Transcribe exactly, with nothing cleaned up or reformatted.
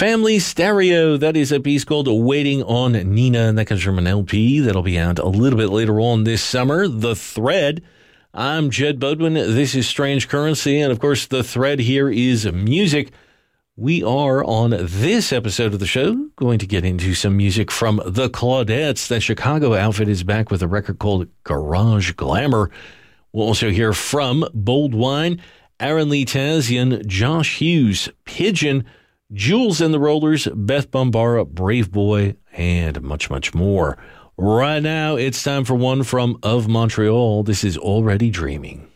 Family Stereo, that is a piece called Waiting on Nina, and that comes from an L P that'll be out a little bit later on this summer. The Thread. I'm Jed Bodwin. This is Strange Currency, and of course, The Thread here is music. We are on this episode of the show going to get into some music from the Claudettes. That Chicago outfit is back with a record called Garage Glamour. We'll also hear from Bold Wine, Aaron Lee Tazian, Josh Hughes, Pigeon, Jules and the Rollers, Beth Bombara, Brave Boy, and much, much more. Right now, it's time for one from Of Montreal. This is Already Dreaming.